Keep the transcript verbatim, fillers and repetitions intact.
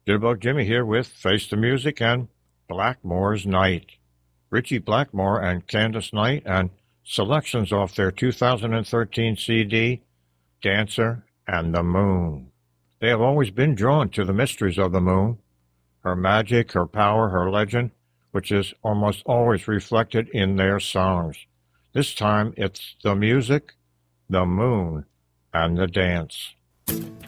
Jitterbug Jimmy here with Face the Music and Blackmore's Night. Ritchie Blackmore and Candace Knight and selections off their two thousand thirteen C D, Dancer and the Moon. They have always been drawn to the mysteries of the moon, her magic, her power, her legend, which is almost always reflected in their songs. This time it's the music, the moon, and the dance.